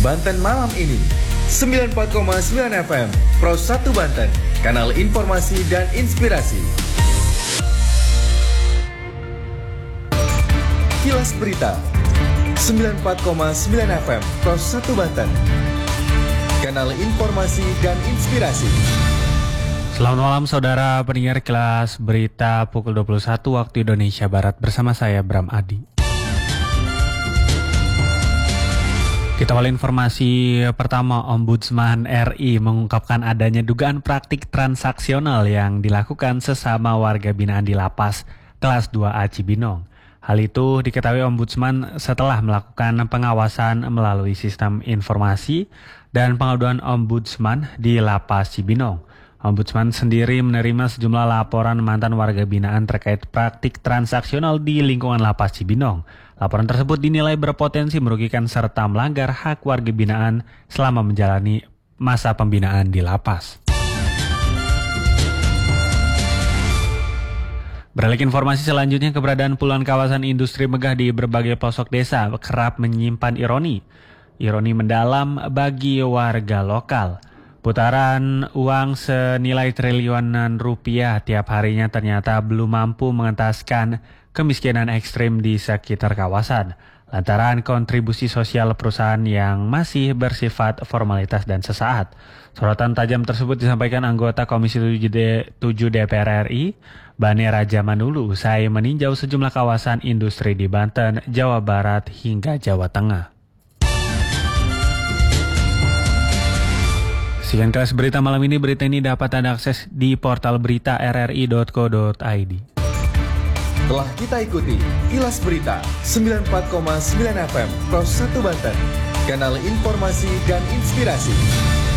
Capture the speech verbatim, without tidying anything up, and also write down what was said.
Banten malam ini. sembilan puluh empat koma sembilan F M Pro satu Banten, kanal informasi dan inspirasi. Kilas Berita sembilan puluh empat koma sembilan F M Pro satu Banten, kanal informasi dan inspirasi. Selamat malam saudara pendengar Kilas Berita pukul dua puluh satu waktu Indonesia Barat bersama saya Bram Adi. Kita awal informasi pertama, Ombudsman R I mengungkapkan adanya dugaan praktik transaksional yang dilakukan sesama warga binaan di lapas kelas dua A Cibinong. Hal itu diketahui Ombudsman setelah melakukan pengawasan melalui sistem informasi dan pengaduan Ombudsman di lapas Cibinong. Ombudsman sendiri menerima sejumlah laporan mantan warga binaan terkait praktik transaksional di lingkungan lapas Cibinong. Laporan tersebut dinilai berpotensi merugikan serta melanggar hak warga binaan selama menjalani masa pembinaan di lapas. Beralih informasi selanjutnya, keberadaan puluhan kawasan industri megah di berbagai pelosok desa kerap menyimpan ironi. Ironi mendalam bagi warga lokal. Putaran uang senilai triliunan rupiah tiap harinya ternyata belum mampu mengentaskan kemiskinan ekstrim di sekitar kawasan, lantaran kontribusi sosial perusahaan yang masih bersifat formalitas dan sesaat. Sorotan tajam tersebut disampaikan anggota Komisi tujuh D P R R I, Bani Raja Manulu, usai meninjau sejumlah kawasan industri di Banten, Jawa Barat hingga Jawa Tengah. Sekian Kilas Berita malam ini. Berita ini dapat Anda akses di portal berita r r i dot co dot i d. Telah kita ikuti Kilas Berita sembilan puluh empat koma sembilan F M Pro satu Banten, kanal informasi dan inspirasi.